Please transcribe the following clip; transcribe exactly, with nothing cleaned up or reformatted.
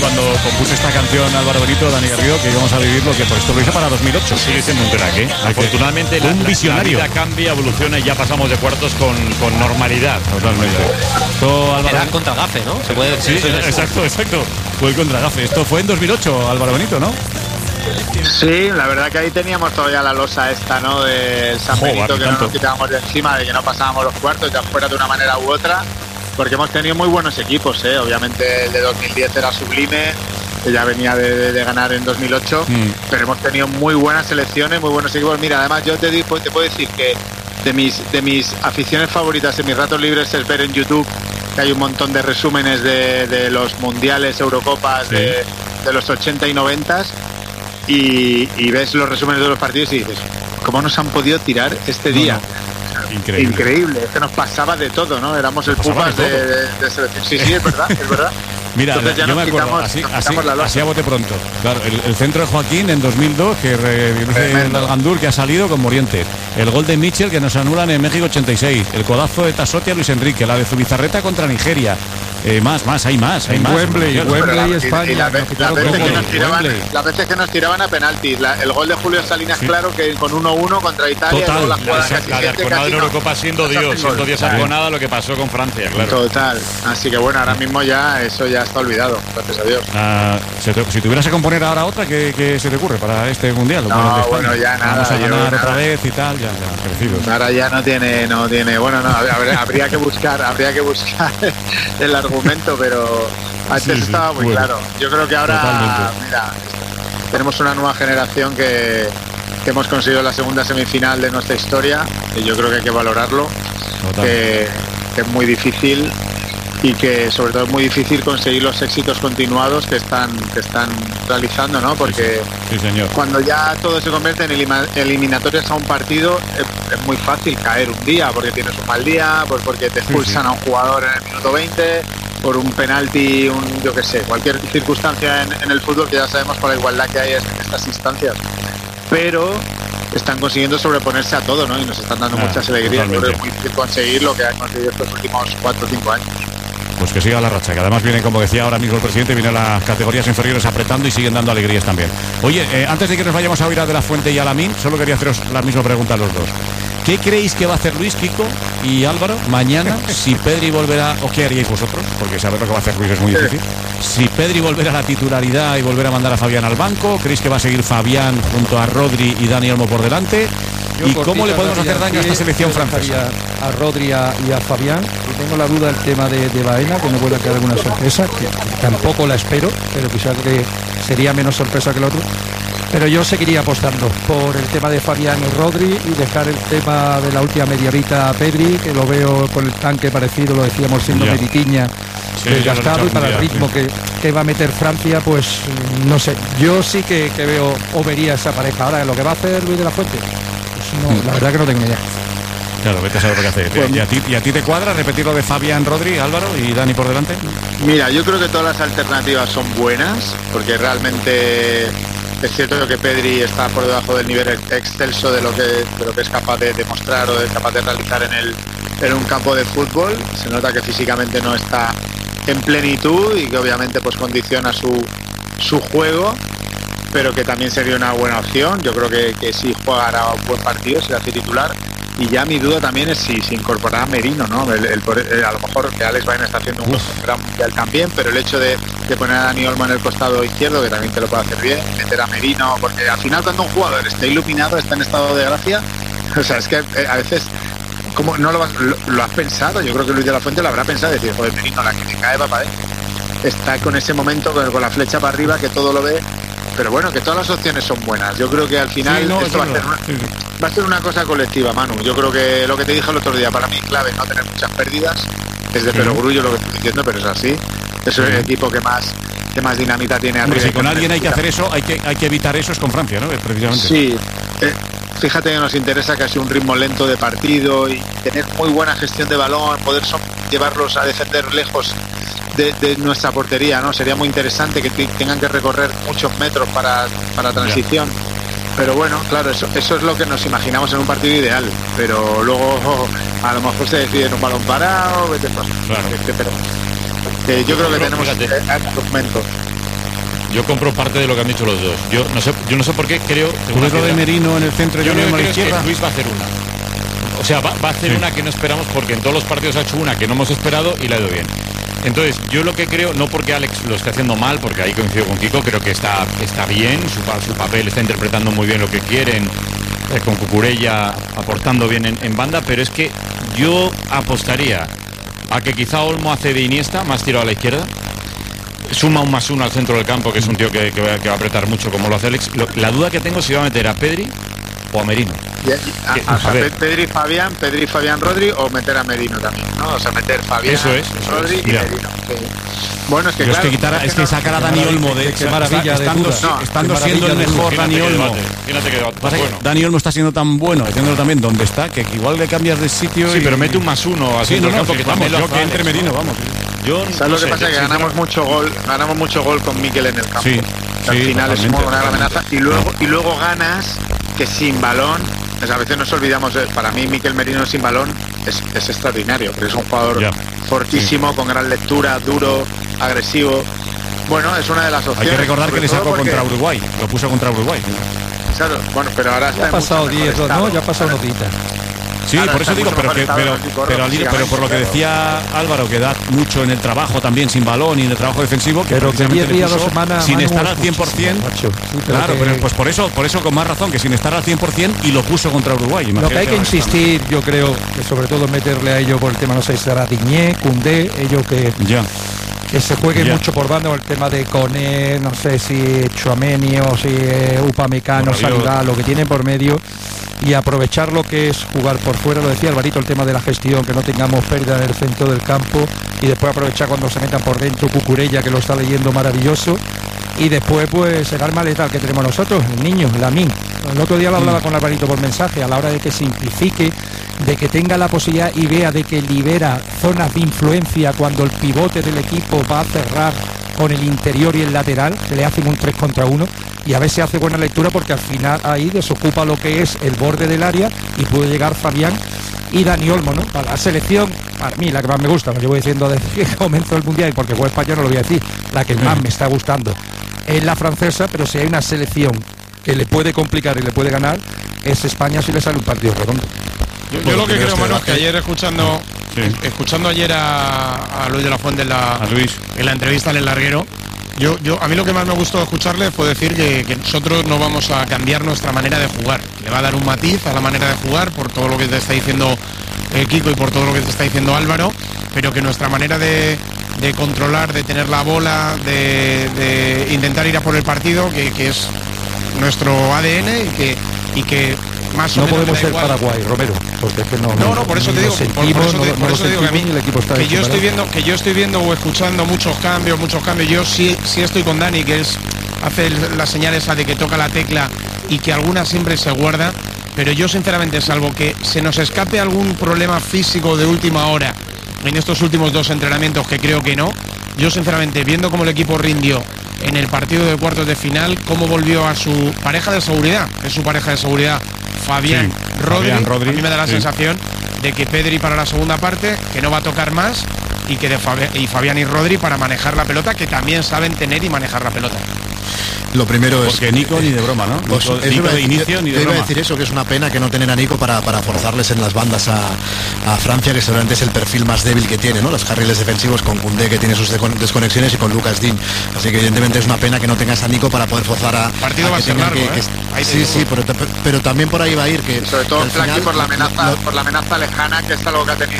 cuando compuso esta canción Álvaro Benito, Dani Garrido, que íbamos a vivir lo que por esto lo hizo para dos mil ocho. Sigue siendo un crack, ¿eh? Afortunadamente la, un visionario. la vida cambia, evoluciona y ya pasamos de cuartos con, con normalidad. Totalmente. Esto, Álvaro... Era contra Gafe, ¿no? Se puede decir. Sí, exacto, exacto. Fue el contra Gafe. Esto fue en dos mil ocho, Álvaro Benito, ¿no? Sí, la verdad que ahí teníamos todavía la losa esta, ¿no? Del San Joder, Benito, que tanto. no nos quitábamos de encima, de que no pasábamos los cuartos, ya fuera de una manera u otra, porque hemos tenido muy buenos equipos, ¿eh? Obviamente el de dos mil diez era sublime, que ya venía de, de, de ganar en dos mil ocho, mm. pero hemos tenido muy buenas selecciones, muy buenos equipos. Mira, además yo te, digo, te puedo decir que de mis, de mis aficiones favoritas en mis ratos libres es ver en YouTube que hay un montón de resúmenes de, de los mundiales, Eurocopas, sí. de, de los ochenta y noventa. Y, y ves los resúmenes de los partidos y dices, ¿cómo nos han podido tirar este no, día? No. Increíble. Increíble, es que nos pasaba de todo, ¿no? Éramos el pupas de, de, de selección. Sí, sí, es verdad, es verdad. Mira, Entonces ya yo me acuerdo, quitamos, así, así, así a bote pronto. Claro, el, el centro de Joaquín en dos mil dos, que redirige el Algandur, que ha salido con Moriente. El gol de Mitchell, que nos anulan en México ochenta y seis. El codazo de Tasotti a Luis Enrique. La de Zubizarreta contra Nigeria. Eh, más, más, hay más, hay en más. Wembley, Wembley, la, España. Y la, la, la veces que nos tiraban, las veces que nos tiraban a penaltis. La, el gol de Julio Salinas, sí. claro, que con uno uno contra Italia. Total, la, la, la, la de Arconada en Eurocopa siendo Dios, siendo Dios Arconada, lo que pasó con Francia, claro. Total. Así que bueno, ahora mismo ya eso ya está olvidado, gracias a Dios. Ah, se te, si tuvieras que componer ahora otra, ¿qué, qué se te ocurre para este mundial? No, bueno, ya nada. Vamos a ganar yo, otra nada. vez y tal, ya, ya, crecidos. Ahora ya no tiene, no tiene, bueno, no, habría, habría que buscar, habría que buscar el argumento, pero antes sí, estaba muy bueno. claro. Yo creo que ahora, Totalmente. mira, tenemos una nueva generación que, que hemos conseguido la segunda semifinal de nuestra historia y yo creo que hay que valorarlo, que, que es muy difícil y que sobre todo es muy difícil conseguir los éxitos continuados que están que están realizando, ¿no? Porque sí, sí, señor. cuando ya todo se convierte en elima, eliminatorias a un partido es, es muy fácil caer un día porque tienes un mal día, pues porque te expulsan sí, sí. a un jugador en el minuto veinte, por un penalti, un yo qué sé, cualquier circunstancia en, en el fútbol, que ya sabemos por la igualdad que hay en estas instancias. Pero están consiguiendo sobreponerse a todo, ¿no? Y nos están dando ah, muchas alegrías. Pero es muy difícil conseguir lo que han conseguido estos últimos cuatro o cinco años. Pues que siga la racha, que además vienen, como decía ahora mismo el presidente, vienen las categorías inferiores apretando y siguen dando alegrías también. Oye, eh, antes de que nos vayamos a oír a De La Fuente y a Lamín, solo quería haceros la misma pregunta a los dos. ¿Qué creéis que va a hacer Luis, Kiko y Álvaro mañana si Pedri volverá, o qué haríais vosotros? Porque saber lo que va a hacer Luis es muy difícil. Si Pedri volverá a la titularidad y volverá a mandar a Fabián al banco, ¿creéis que va a seguir Fabián junto a Rodri y Dani Olmo por delante? Yo ¿Y cómo le podemos hacer daño a esta selección francesa? A Rodri y a Fabián. Tengo la duda del tema de, de Baena, que no puede quedar alguna sorpresa, que tampoco la espero, pero quizás que sería menos sorpresa que el otro. Pero yo seguiría apostando por el tema de Fabián y Rodri y dejar el tema de la última mediavita a Pedri, que lo veo con el tanque parecido, lo decíamos, siendo meditiña, sí, desgastado, y para el ritmo sí. que, que va a meter Francia, pues no sé. Yo sí que, que veo o vería esa pareja. Ahora, lo que va a hacer Luis de la Fuente, pues no, la verdad que no tengo ni idea. Claro, vete a saber lo que hace. Pues, ¿Y, a ti, ¿Y a ti te cuadra repetir lo de Fabián, Rodri, Álvaro y Dani por delante? Mira, yo creo que todas las alternativas son buenas, porque realmente es cierto que Pedri está por debajo del nivel excelso de lo que, de lo que es capaz de demostrar o es capaz de realizar en, el, en un campo de fútbol. Se nota que físicamente no está en plenitud y que obviamente pues condiciona su, su juego, pero que también sería una buena opción. Yo creo que, que si jugara un buen partido, si hace titular. Y ya mi duda también es si se incorporará a Merino, ¿no? El, el, el, a lo mejor que Alex Baena está haciendo un gran mundial también, pero el hecho de, de poner a Dani Olmo en el costado izquierdo, que también te lo puede hacer bien, meter a Merino, porque al final cuando un jugador está iluminado, está en estado de gracia, o sea, es que eh, a veces, como no lo, vas, lo, lo has pensado, yo creo que Luis de la Fuente lo habrá pensado, decir, joder, Merino, la que te cae va para él. Está con ese momento, con, con la flecha para arriba, que todo lo ve. Pero bueno, que todas las opciones son buenas. Yo creo que al final sí, no, esto va a, ser una, va a ser una cosa colectiva, Manu. Yo creo que lo que te dije el otro día, para mí clave no tener muchas pérdidas. Es de sí. perogrullo lo que estoy diciendo, pero es así. Es sí. el equipo que más que más dinamita tiene arriba. Si con alguien hay que hacer eso, hay que hay que evitar eso, es con Francia, ¿no? Precisamente. Sí. Eh, fíjate que nos interesa casi un ritmo lento de partido y tener muy buena gestión de balón, poder son, llevarlos a defender lejos De, de nuestra portería, ¿no? Sería muy interesante que t- tengan que recorrer muchos metros para, para transición. Pero bueno, claro, eso, eso es lo que nos imaginamos en un partido ideal. Pero luego oh, a lo mejor se decide en un balón parado, vete, claro. Este, pero eh, yo creo que tenemos argumentos. Yo compro parte de lo que han dicho los dos. Yo no sé, yo no sé por qué creo. ¿Tú ves lo de Merino en el centro y yo Johnny lo a que la creo es izquierda? que Luis va a hacer una. O sea, va, va a hacer Sí. una que no esperamos porque en todos los partidos ha hecho una que no hemos esperado y la ha ido bien. Entonces, yo lo que creo, no porque Alex lo esté haciendo mal, porque ahí coincido con Kiko, creo que está, está bien, su, pa- su papel está interpretando muy bien lo que quieren, eh, con Cucurella aportando bien en, en banda, pero es que yo apostaría a que quizá Olmo hace de Iniesta, más tirado a la izquierda, suma un más uno al centro del campo, que es un tío que, que, va, que va a apretar mucho como lo hace Alex. Lo- la duda que tengo es si va a meter a Pedri o a Merino. Y- y- a- Que- a- a a ver. Pedri Fabián, Pedri Fabián Rodri o meter a Merino también, ¿no? O sea, meter Fabián, Eso es, eso Rodri es, y ya. Merino. Sí. Bueno, es que Yo es claro, que quitar, es que no- sacar a Dani Olmo de qué maravilla de estando, duda. si- No, estando qué siendo el maravilla de mejor Fíjate Dani qué Olmo. debate, fíjate que debate Pasa tan que bueno. Dani Olmo está siendo tan bueno, haciéndolo también donde está, que igual le cambias de sitio. Sí, y- pero mete un más uno al Sí, centro no, del no, campo sí, que vamos, también lo yo hace que entre Alex, Merino, ¿no? vamos. Yo ¿Sabes no lo sé, que pasa? yo Que ganamos sinceramente- mucho gol, ganamos mucho gol con Mikel en el campo. Sí, Al sí, final es totalmente, una gran totalmente. amenaza y luego y luego ganas que sin balón, pues a veces nos olvidamos de, para mí Mikel Merino sin balón es, es extraordinario, porque es un jugador Ya, fortísimo, con gran lectura, duro, agresivo. Bueno, es una de las Hay opciones. que recordar sobre que le todo sacó porque- contra Uruguay, lo puso contra Uruguay. Claro, bueno, pero ahora está Ya ha en pasado mucho mejor diez, ¿no? estado. Ya ha pasado unos días. Sí, Ahora por está eso digo, mucho pero, mejor que, estado pero, el equipo, pero, al- pero por lo que decía Álvaro, que da mucho en el trabajo también sin balón y en el trabajo defensivo, que Pero que precisamente diez le días, dos puso semanas, sin Manu, estar es al cien por cien. muchísimo, macho. Sí, pero Claro, que- pero pues por eso, por eso con más razón, que sin estar al cien por cien y lo puso contra Uruguay. Lo que hay Imagínate que ahora estamos. insistir, yo creo, que sobre todo meterle a ellos por el tema, no sé si será Digné, Koundé, ellos que, Ya. que se jueguen Ya. mucho por banda, o el tema de Coné, no sé si Tchouaméni o si eh, Upamecano, Rabiot. Saliba, lo que tienen por medio, y aprovechar lo que es jugar por fuera, lo decía Alvarito, el tema de la gestión, que no tengamos pérdida en el centro del campo, y después aprovechar cuando se metan por dentro Cucurella, que lo está leyendo maravilloso, y después pues el arma letal que tenemos nosotros, el niño, Lamine. El otro día lo hablaba con Alvarito por mensaje, a la hora de que simplifique, de que tenga la posibilidad y vea de que libera zonas de influencia cuando el pivote del equipo va a cerrar con el interior y el lateral, que le hacen un tres contra uno, y a ver si hace buena lectura, porque al final ahí desocupa lo que es el borde del área y puede llegar Fabián y Dani Olmo, ¿no? Para la selección, para mí la que más me gusta, lo llevo diciendo desde que comenzó el Mundial, y porque fue España no lo voy a decir, la que más me está gustando es la francesa, pero si hay una selección que le puede complicar y le puede ganar, es España si le sale un partido redondo. Yo, yo Bueno, lo que primero creo, este Manu, es que debate. ayer escuchando Sí. escuchando ayer a, a Luis de la Fuente en la, A Luis. en la entrevista en el larguero, yo, yo a mí lo que más me gustó escucharle fue decir que, que nosotros no vamos a cambiar nuestra manera de jugar. Le va a dar un matiz a la manera de jugar por todo lo que te está diciendo eh, Kiko y por todo lo que te está diciendo Álvaro, pero que nuestra manera de, de controlar, de tener la bola, de, de intentar ir a por el partido, que, que es nuestro A D N y que, y que más o No menos podemos me da ser igual. Paraguay, Romero, porque es que no. No, no, por eso te ni digo, lo por, por sentimos, eso te, no- por no lo eso te digo que a mí, sentimos, ni el equipo está que hecho yo estoy para viendo, que yo estoy viendo o escuchando muchos cambios, muchos cambios. Yo sí, sí estoy con Dani, que es hace el- la señal esa de que toca la tecla y que alguna siempre se guarda. Pero yo sinceramente, salvo que se nos escape algún problema físico de última hora en estos últimos dos entrenamientos, que creo que no, yo sinceramente, viendo cómo el equipo rindió en el partido de cuartos de final, cómo volvió a su pareja de seguridad, es su pareja de seguridad, Fabián, Sí, Rodri, Fabián, Rodri, a mí me da la sí. sensación de que Pedri para la segunda parte, que no va a tocar más, y que de Fabi- y Fabián y Rodri para manejar la pelota, que también saben tener y manejar la pelota. Lo primero es... Porque Nico ni de broma, ¿no? Pues Nico, eso Nico iba a de decir- inicio ni yo de iba a broma. decir eso, que es una pena que no tener a Nico para, para forzarles en las bandas a, a Francia, que seguramente es el perfil más débil que tiene, ¿no? Los carriles defensivos con Koundé, que tiene sus descon- desconexiones, y con Lucas Dean. Así que evidentemente es una pena que no tengas a Nico para poder forzar a... partido a va a que ser tengan largo, que- ¿eh? que- Ahí te sí, digo. sí, pero, pero también por ahí va a ir que... Sobre todo que al Flanky final por la lo- amenaza, lo- por la amenaza lejana, que es algo que ha tenido